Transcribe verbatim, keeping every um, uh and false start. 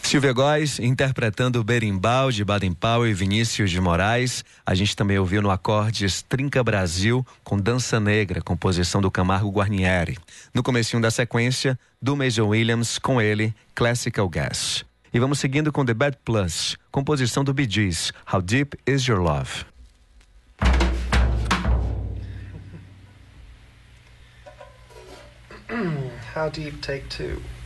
Silvia Góes interpretando o Berimbau de Baden Powell e Vinícius de Moraes. A gente também ouviu no Acordes Trinca Brasil com Dança Negra, composição do Camargo Guarnieri. No comecinho da sequência, do Mason Williams com ele, Classical Gas. E vamos seguindo com The Bad Plus, composição do Bee Gees, How Deep Is Your Love? How Deep, take two.